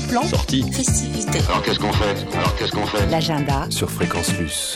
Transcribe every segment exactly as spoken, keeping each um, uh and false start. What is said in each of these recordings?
plan, sortie, festivité. Alors qu'est-ce qu'on fait Alors qu'est-ce qu'on fait L'agenda sur Fréquence Luce.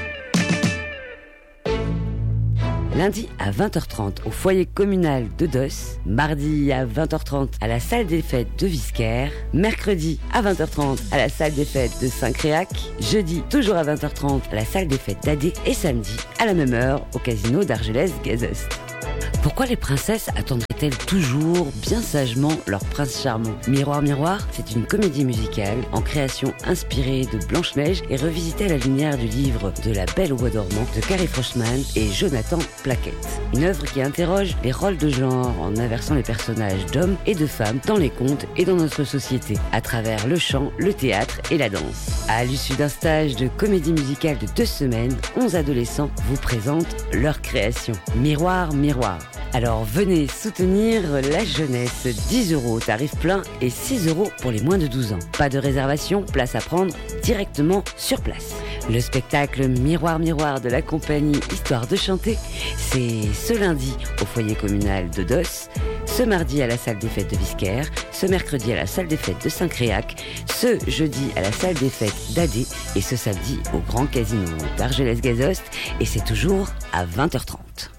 Lundi à vingt heures trente au foyer communal de Doss, mardi à vingt heures trente à la salle des fêtes de Visquère, mercredi à vingt heures trente à la salle des fêtes de Saint-Créac, jeudi toujours à vingt heures trente à la salle des fêtes d'Adé et samedi à la même heure au casino d'Argelès-Gazost. Pourquoi les princesses attendraient-elles toujours bien sagement leur prince charmant ? Miroir, miroir, c'est une comédie musicale en création inspirée de Blanche-Neige et revisitée à la lumière du livre de La Belle au bois dormant de Carrie Froschman et Jonathan Plaquette. Une œuvre qui interroge les rôles de genre en inversant les personnages d'hommes et de femmes dans les contes et dans notre société, à travers le chant, le théâtre et la danse. À l'issue d'un stage de comédie musicale de deux semaines, onze adolescents vous présentent leur création. Miroir, miroir. Alors venez soutenir la jeunesse, dix euros tarif plein et six euros pour les moins de douze ans. Pas de réservation, place à prendre directement sur place. Le spectacle Miroir Miroir de la compagnie Histoire de chanter, c'est ce lundi au foyer communal de Doss, ce mardi à la salle des fêtes de Visquère, ce mercredi à la salle des fêtes de Saint-Créac, ce jeudi à la salle des fêtes d'Adé et ce samedi au grand casino d'Argelès-Gazost et c'est toujours à vingt heures trente.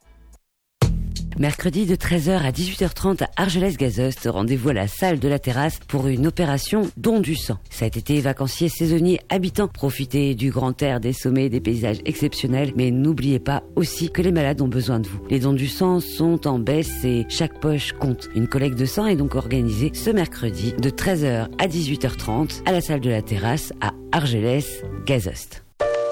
Mercredi de treize heures à dix-huit heures trente à Argelès-Gazost, rendez-vous à la salle de la terrasse pour une opération don du sang. Cet été, vacanciers, saisonniers, habitants, profitez du grand air, des sommets, des paysages exceptionnels, mais n'oubliez pas aussi que les malades ont besoin de vous. Les dons du sang sont en baisse et chaque poche compte. Une collecte de sang est donc organisée ce mercredi de treize heures à dix-huit heures trente à la salle de la terrasse à Argelès-Gazost.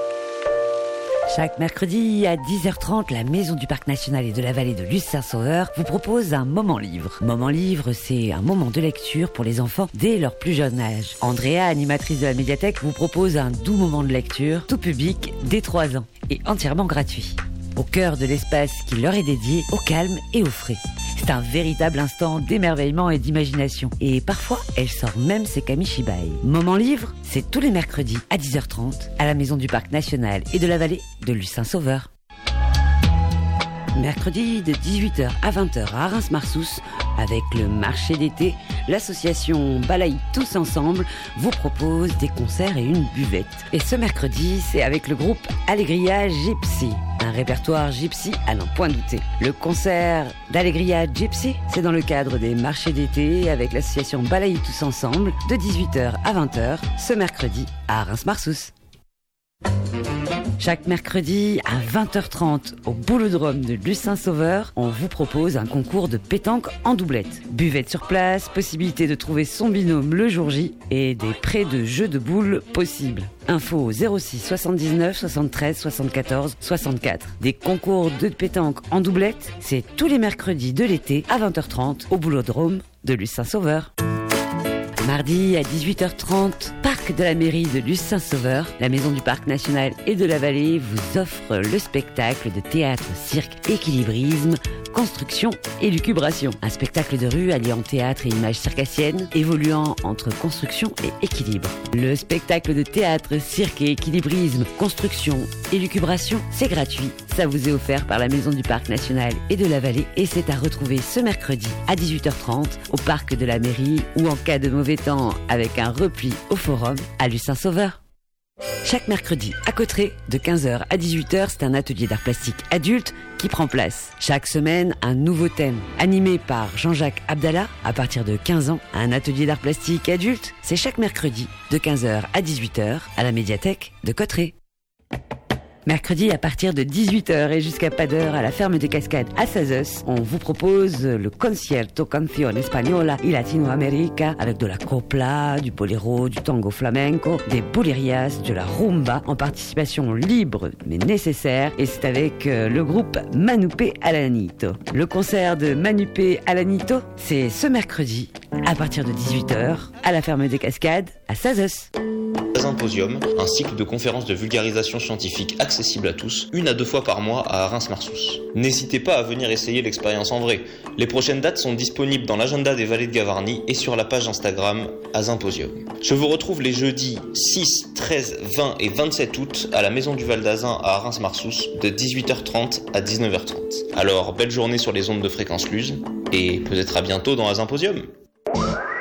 Chaque mercredi à dix heures trente, la Maison du Parc National et de la Vallée de Luce-Saint-Sauveur vous propose un moment livre. Moment livre, c'est un moment de lecture pour les enfants dès leur plus jeune âge. Andrea, animatrice de la médiathèque, vous propose un doux moment de lecture, tout public, dès trois ans, et entièrement gratuit. Au cœur de l'espace qui leur est dédié, au calme et au frais. C'est un véritable instant d'émerveillement et d'imagination. Et parfois, elle sort même ses kamishibai. Moment livre, c'est tous les mercredis à dix heures trente à la Maison du Parc National et de la Vallée de Luce-Saint-Sauveur. Mercredi de dix-huit heures à vingt heures à Reims-Marsous, avec le marché d'été, l'association Balaï Tous Ensemble vous propose des concerts et une buvette. Et ce mercredi, c'est avec le groupe Allegria Gypsy. Un répertoire gypsy à n'en point douter. Le concert d'Allegria Gypsy, c'est dans le cadre des marchés d'été avec l'association Balaï Tous Ensemble de dix-huit heures à vingt heures ce mercredi à Reims-Marsous. Chaque mercredi à vingt heures trente au Boulodrome de Luce-Saint-Sauveur, on vous propose un concours de pétanque en doublette. Buvette sur place, possibilité de trouver son binôme le jour J et des prêts de jeux de boules possibles. Info au zéro six soixante-dix-neuf soixante-treize soixante-quatorze soixante-quatre. Des concours de pétanque en doublette, c'est tous les mercredis de l'été à vingt heures trente au Boulodrome de Luce-Saint-Sauveur. Mardi à dix-huit heures trente, parc de la mairie de Luce-Saint-Sauveur, la Maison du Parc National et de la Vallée vous offre le spectacle de théâtre, cirque, équilibrisme, construction et lucubration. Un spectacle de rue alliant théâtre et images circassiennes, évoluant entre construction et équilibre. Le spectacle de théâtre, cirque et équilibrisme, construction et lucubration, c'est gratuit. Ça vous est offert par la Maison du Parc National et de la Vallée et c'est à retrouver ce mercredi à dix-huit heures trente au parc de la mairie ou en cas de mauvais temps avec un repli au forum à Luce-Saint-Sauveur. Chaque mercredi à Cauterets de quinze heures à dix-huit heures, c'est un atelier d'art plastique adulte qui prend place. Chaque semaine, un nouveau thème animé par Jean-Jacques Abdallah à partir de quinze ans. Un atelier d'art plastique adulte, c'est chaque mercredi de quinze heures à dix-huit heures à la médiathèque de Cauterets. Mercredi, à partir de dix-huit heures et jusqu'à pas d'heure, à la ferme des Cascades à Sazos, on vous propose le Concierto Canción Española y Latinoamérica avec de la copla, du boléro, du tango flamenco, des bolerias, de la rumba en participation libre mais nécessaire et c'est avec euh, le groupe Manupé Alanito. Le concert de Manupé Alanito, c'est ce mercredi à partir de dix-huit heures à la ferme des Cascades à Sazos. Symposium, un cycle de conférences de vulgarisation scientifique accessible à tous, une à deux fois par mois à Reims-Marsous. N'hésitez pas à venir essayer l'expérience en vrai. Les prochaines dates sont disponibles dans l'agenda des Vallées de Gavarnie et sur la page Instagram à Symposium. Je vous retrouve les jeudis six, treize, vingt et vingt-sept août à la Maison du Val d'Azun à Reims-Marsous de dix-huit heures trente à dix-neuf heures trente. Alors, belle journée sur les ondes de Fréquence Luce et peut-être à bientôt dans un Symposium.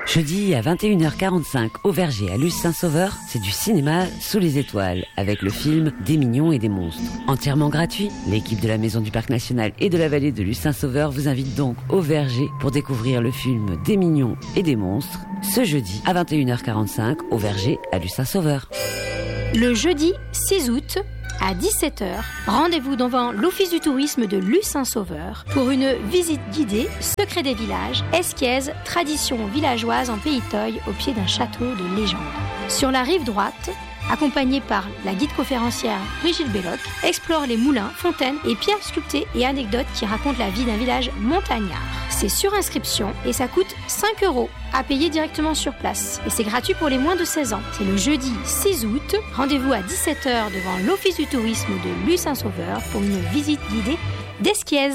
Jeudi à vingt et une heures quarante-cinq au Verger à Luce Saint-Sauveur, c'est du cinéma sous les étoiles avec le film Des mignons et des monstres. Entièrement gratuit, l'équipe de la Maison du Parc National et de la Vallée de Luce Saint-Sauveur vous invite donc au Verger pour découvrir le film Des mignons et des monstres ce jeudi à vingt et une heures quarante-cinq au Verger à Luce Saint-Sauveur. Le jeudi six août à dix-sept heures, rendez-vous devant l'Office du tourisme de Luce-Saint-Sauveur pour une visite guidée Secret des villages, Esquiez, tradition villageoise en Pays Toy au pied d'un château de légende. Sur la rive droite, accompagnée par la guide conférencière Brigitte Belloc, explore les moulins, fontaines et pierres sculptées et anecdotes qui racontent la vie d'un village montagnard. C'est sur inscription et ça coûte cinq euros à payer directement sur place. Et c'est gratuit pour les moins de seize ans. C'est le jeudi six août. Rendez-vous à dix-sept heures devant l'Office du tourisme de Luce-Saint-Sauveur pour une visite guidée d'Esquiez.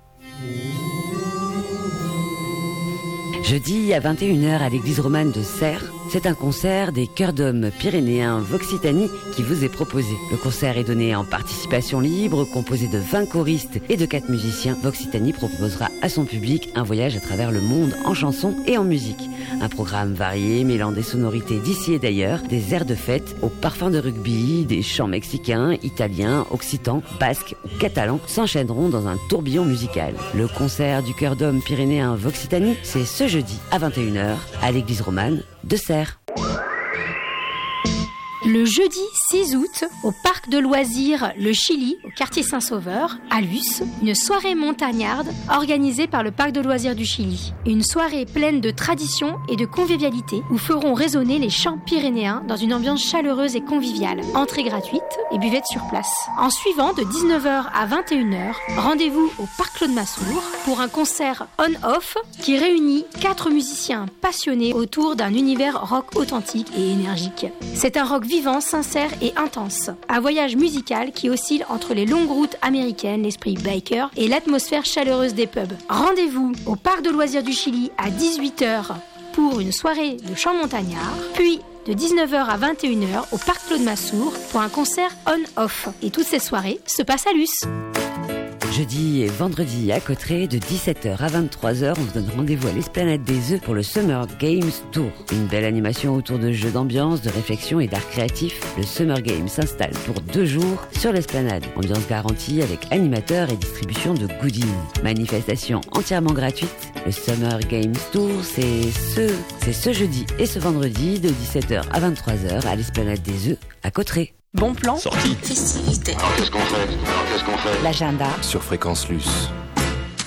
Jeudi à vingt et une heures à l'église romane de Serres, c'est un concert des chœurs d'hommes pyrénéens Voxitanie qui vous est proposé. Le concert est donné en participation libre, composé de vingt choristes et de quatre musiciens. Voxitanie proposera à son public un voyage à travers le monde en chansons et en musique. Un programme varié mêlant des sonorités d'ici et d'ailleurs, des airs de fête au parfum de rugby, des chants mexicains, italiens, occitans, basques ou catalans s'enchaîneront dans un tourbillon musical. Le concert du chœur d'hommes pyrénéens Voxitanie, c'est ce jeudi à vingt et une heures à l'église romane de Serres. Le jeudi six août, au parc de loisirs Le Chili, au quartier Saint-Sauveur, à Luce, une soirée montagnarde organisée par le parc de loisirs du Chili. Une soirée pleine de traditions et de convivialité où feront résonner les chants pyrénéens dans une ambiance chaleureuse et conviviale. Entrée gratuite et buvette sur place. En suivant, de dix-neuf heures à vingt et une heures, rendez-vous au parc Claude Massour pour un concert on-off qui réunit quatre musiciens passionnés autour d'un univers rock authentique et énergique. C'est un rock vivant, sincère et intense. Un voyage musical qui oscille entre les longues routes américaines, l'esprit biker et l'atmosphère chaleureuse des pubs. Rendez-vous au parc de loisirs du Chili à dix-huit heures pour une soirée de chants montagnards, puis de dix-neuf heures à vingt et une heures au parc Claude Massour pour un concert on-off. Et toutes ces soirées se passent à Luce. Jeudi et vendredi à Cauterets, de dix-sept heures à vingt-trois heures, on se donne rendez-vous à l'Esplanade des Œufs pour le Summer Games Tour. Une belle animation autour de jeux d'ambiance, de réflexion et d'art créatif. Le Summer Games s'installe pour deux jours sur l'Esplanade. Ambiance garantie avec animateurs et distribution de goodies. Manifestation entièrement gratuite. Le Summer Games Tour, c'est ce, c'est ce jeudi et ce vendredi de dix-sept heures à vingt-trois heures à l'Esplanade des Œufs à Cauterets. Bon plan. Sortie. Festivité. Alors qu'est-ce qu'on fait Alors qu'est-ce qu'on fait L'agenda. Sur Fréquence Luce.